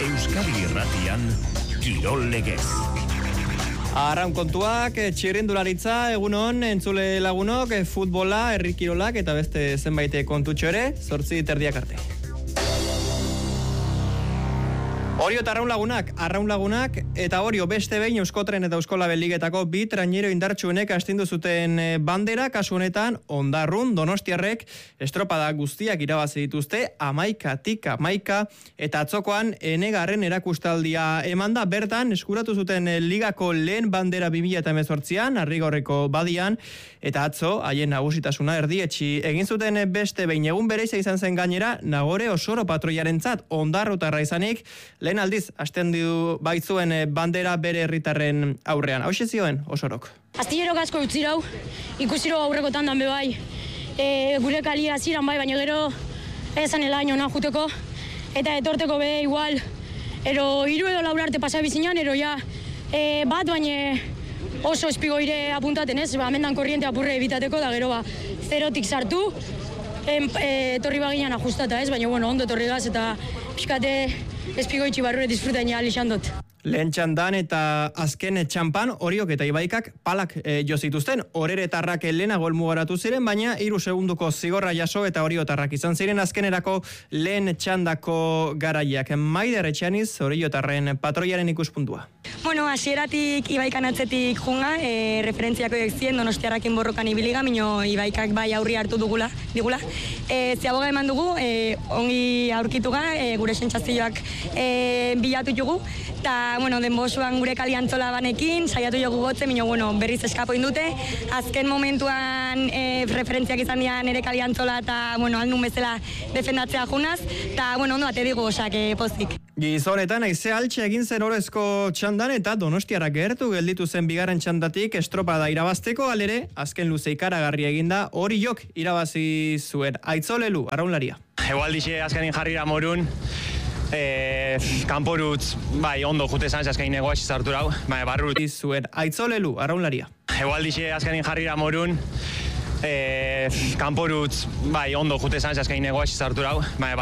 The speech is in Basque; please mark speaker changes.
Speaker 1: Euskadi Irratian, Kirol Legez.
Speaker 2: Arraun kontuak, txirrindularitza, egunon, entzule lagunok, futbola, herri kirolak eta beste zenbait kontutxo ere, 8:30 arte. Orio eta arraun lagunak, eta Orio beste behin Euskotren eta Euskolabel ligetako bi trainero indartsuenek astindu zuten bandera, kasu honetan Ondarrun Donostiarrek estropada guztiak irabazi dituzte, 11-11, eta atzokoan enegarren erakustaldia emanda, bertan eskuratu zuten ligako lehen bandera 2018an, Arrigorreko badian, eta atzo, haien nagusitasuna erdietxi egin zuten beste behin egun bereiza izan zen gainera, Nagore Osoro patroiarentzat ondarrutarra izanik, lehen aldiz, astendu baitzuen bandera bere herritarren aurrean. Hau zioen, Osorok.
Speaker 3: Astillero asko utzirau, ikusiro aurreko tandan bai, gure kalia ziran bai, baina gero ezanela ino juteko, eta etorteko be igual, ero 3 edo 4 arte pasa bizinan, ero ja bat, baina oso espigoire apuntaten ez, amendan korriente apurre ebitateko, da gero zerotik sartu, etorri baginan ajustata ez, baina ondo etorri gaz, eta pixkate espigoitxi barrure disfrutain alixan dut.
Speaker 2: Lehen txandan eta azken txampan Oriok eta Ibaikak palak jo zituzten. Oreretarrak lehenago helmugaratu ziren, baina 3 segunduko zigorra jaso eta Oriotarrak izan ziren azkenerako lehen txandako garaiak. Maider Etxeaniz, Oriotarren patroiaren ikuspuntua.
Speaker 4: Bueno, hasieratik Ibaikan atzetik junga, referentziako zien Donostiarrakin borrokan ibiliga, mino Ibaikak bai aurri hartu digula. Ziaboga eman dugu, ongi aurkituga, gure sentsazioak bilatu jugu, eta denbosuan gure kaliantzola banekin, saiatu jogu gotze, mino berriz eskapo indute, azken momentuan referentziak izan dian ere kaliantzola eta aldun bezala defendatzea junaz, eta ondo bate digu osak pozik.
Speaker 2: Gizonetan, aize altxe egin zen orezko txandan eta Donostiarrak gertu gelditu zen bigarren txandatik estropada irabazteko, alere, azken luze ikaragarri eginda Oriok irabazi zuen. Aitzolelu, arraunlaria.
Speaker 5: Egualdixe azkenin jarrira morun, kanporutz, ondo jute zan, azkenin egoa esizartu rau, barrut.
Speaker 2: Zuen, Aitzolelu, arraunlaria.
Speaker 5: Egualdixe azkenin jarrira morun, kanporutz, ondo jute zan, azkenin egoa esizartu rau,